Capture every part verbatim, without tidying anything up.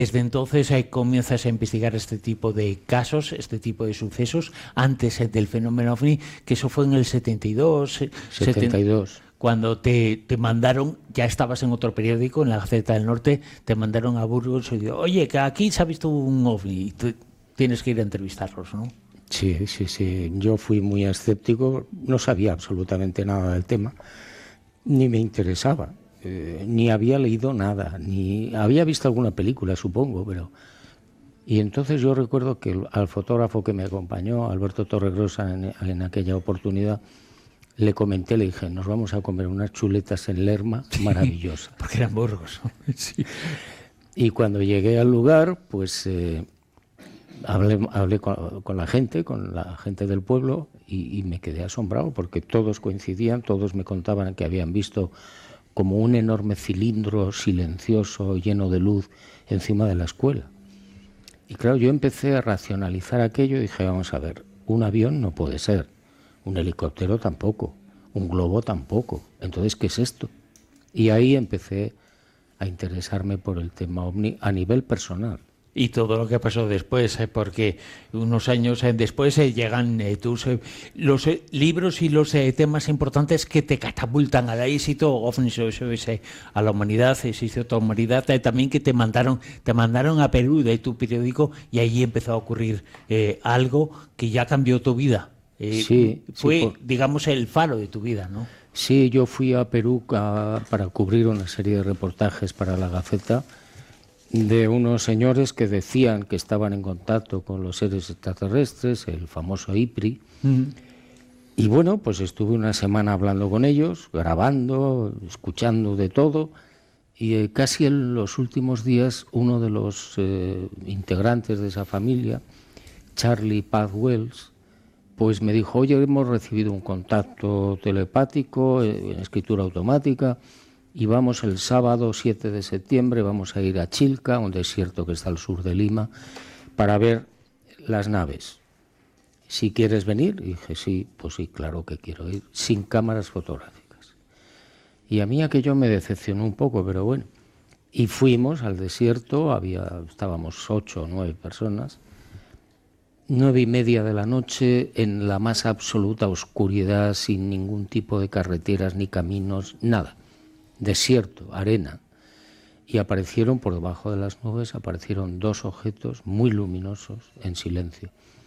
Desde entonces eh, comienzas a investigar este tipo de casos, este tipo de sucesos, antes eh, del fenómeno OVNI, que eso fue en el setenta y dos. setenta y dos. setenta, cuando te, te mandaron, ya estabas en otro periódico, en la Gaceta del Norte, te mandaron a Burgos y digo, oye, que aquí se ha visto un OVNI, y tú tienes que ir a entrevistarlos, ¿no? Sí, sí, sí. Yo fui muy escéptico, no sabía absolutamente nada del tema, ni me interesaba. Eh, ni había leído nada, ni había visto alguna película, supongo, pero... Y entonces yo recuerdo que el, al fotógrafo que me acompañó, Alberto Torregrosa, en, en aquella oportunidad, le comenté, le dije, nos vamos a comer unas chuletas en Lerma maravillosas. Porque eran Burgos. Sí. Y cuando llegué al lugar, pues eh, hablé, hablé con, con la gente, con la gente del pueblo, y, y me quedé asombrado, porque todos coincidían, todos me contaban que habían visto como un enorme cilindro silencioso, lleno de luz, encima de la escuela. Y claro, yo empecé a racionalizar aquello y dije, vamos a ver, un avión no puede ser, un helicóptero tampoco, un globo tampoco. Entonces, ¿qué es esto? Y ahí empecé a interesarme por el tema OVNI a nivel personal. Y todo lo que pasó después, eh, porque unos años eh, después eh, llegan eh, tus eh, los eh, libros y los eh, temas importantes que te catapultan al éxito, OVNIs, eso es, eh, a la humanidad, existe otra humanidad, eh, también que te mandaron te mandaron a Perú de tu periódico, y allí empezó a ocurrir eh, algo que ya cambió tu vida. Eh, sí, fue, sí, por... digamos, el faro de tu vida, ¿no? Sí, yo fui a Perú a, para cubrir una serie de reportajes para la Gaceta, de unos señores que decían que estaban en contacto con los seres extraterrestres, el famoso I P R I. Mm. Y bueno, pues estuve una semana hablando con ellos, grabando, escuchando de todo, y eh, casi en los últimos días uno de los eh, integrantes de esa familia, Charlie Paz Wells, pues me dijo, oye, hemos recibido un contacto telepático eh, en escritura automática, y vamos el sábado siete de septiembre, vamos a ir a Chilca, un desierto que está al sur de Lima, para ver las naves. Si quieres venir, y dije, sí, pues sí, claro que quiero ir, sin cámaras fotográficas. Y a mí aquello me decepcionó un poco, pero bueno. Y fuimos al desierto, había, estábamos ocho o nueve personas, nueve y media de la noche, en la más absoluta oscuridad, sin ningún tipo de carreteras ni caminos, nada. Desierto, arena, y aparecieron por debajo de las nubes, aparecieron dos objetos muy luminosos en silencio.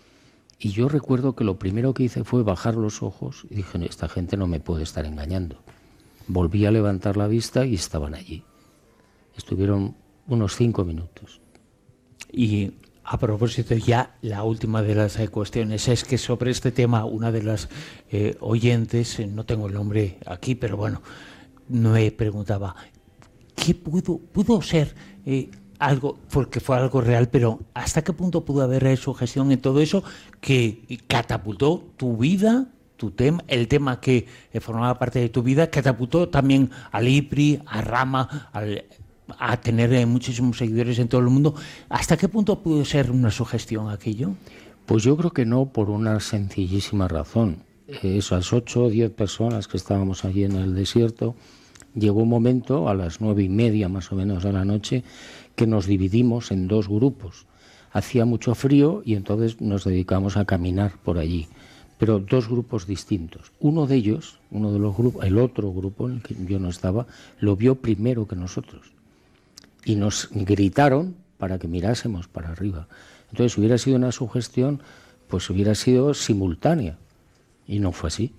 Y yo recuerdo que lo primero que hice fue bajar los ojos y dije, esta gente no me puede estar engañando. Volví a levantar la vista y estaban allí. Estuvieron unos cinco minutos. Y a propósito, ya la última de las eh, cuestiones es que sobre este tema una de las eh, oyentes, eh, no tengo el nombre aquí, pero bueno, me preguntaba, ¿qué pudo, pudo ser eh, algo, porque fue algo real, pero hasta qué punto pudo haber eh, sugestión en todo eso que catapultó tu vida, tu tema, el tema que eh, formaba parte de tu vida, catapultó también al I P R I, a Rama, al, a tener eh, muchísimos seguidores en todo el mundo? ¿Hasta qué punto pudo ser una sugestión aquello? Pues yo creo que no, por una sencillísima razón. Esas ocho o diez personas que estábamos allí en el desierto, llegó un momento, a las nueve y media más o menos de la noche, que nos dividimos en dos grupos. Hacía mucho frío y entonces nos dedicamos a caminar por allí, pero dos grupos distintos. Uno de ellos, uno de los grupos, el otro grupo en el que yo no estaba, lo vio primero que nosotros y nos gritaron para que mirásemos para arriba. Entonces, si hubiera sido una sugestión, pues hubiera sido simultánea. Y no fue así.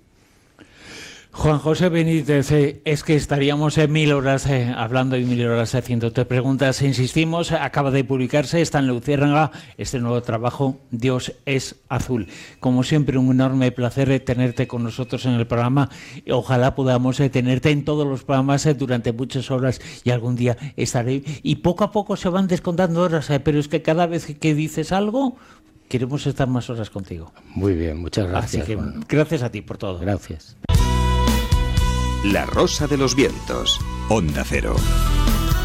Juan José Benítez, eh, es que estaríamos en mil horas eh, hablando y mil horas haciéndote preguntas. Insistimos, acaba de publicarse, está en Luciérnaga, este nuevo trabajo, Dios es azul. Como siempre, un enorme placer eh, tenerte con nosotros en el programa. Ojalá podamos eh, tenerte en todos los programas eh, durante muchas horas, y algún día estaré. Y poco a poco se van descontando horas, eh, pero es que cada vez que dices algo, queremos estar más horas contigo. Muy bien, muchas gracias. Así que Juan. Gracias a ti por todo. Gracias. La Rosa de los Vientos, Onda Cero.